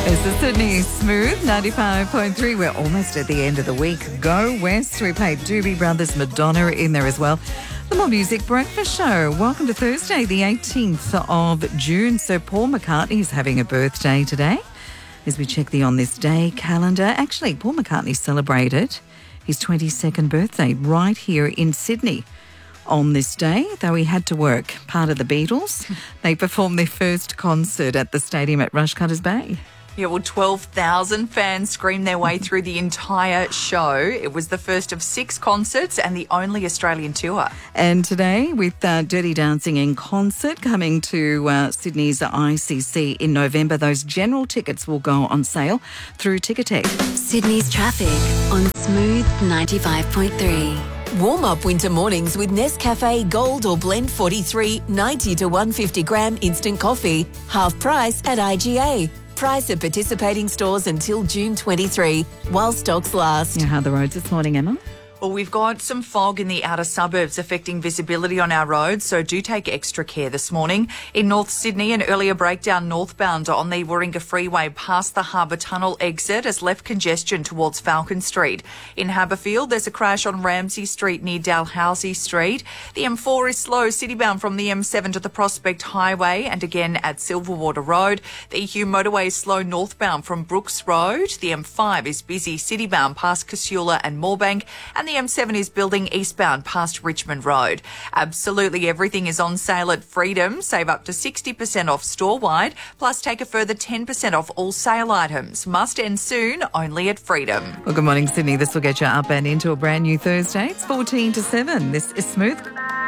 This is Sydney Smooth 95.3. We're almost at the end of the week. Go West. We played Doobie Brothers, Madonna in there as well. The More Music Breakfast Show. Welcome to Thursday, the 18th of June. So Paul McCartney is having a birthday today. As we check the On This Day calendar, actually, Paul McCartney celebrated his 22nd birthday right here in Sydney. On this day, though he had to work, part of the Beatles, they performed their first concert at the stadium at Rushcutters Bay. Yeah, well, 12,000 fans screamed their way through the entire show. It was the first of 6 concerts and the only Australian tour. And today, with Dirty Dancing in concert coming to Sydney's ICC in November, those general tickets will go on sale through Ticketek. Sydney's traffic on Smooth 95.3. Warm up winter mornings with Nescafe Gold or Blend 43, 90 to 150 gram instant coffee. Half price at IGA. Price at participating stores until June 23, while stocks last. How are the roads this morning, Emma? Well, we've got some fog in the outer suburbs affecting visibility on our roads, so do take extra care this morning. In North Sydney, an earlier breakdown northbound on the Warringah Freeway past the Harbour Tunnel exit has left congestion towards Falcon Street. In Haberfield, there's a crash on Ramsay Street near Dalhousie Street. The M4 is slow citybound from the M7 to the Prospect Highway and again at Silverwater Road. The Hugh Motorway is slow northbound from Brooks Road. The M5 is busy citybound past Casula and Moorebank, and the M7 is building eastbound past Richmond Road. Absolutely everything is on sale at Freedom. Save up to 60% off store-wide, plus take a further 10% off all sale items. Must end soon, only at Freedom. Well, good morning, Sydney. This will get you up and into a brand new Thursday. It's 14 to 7. This is Smooth.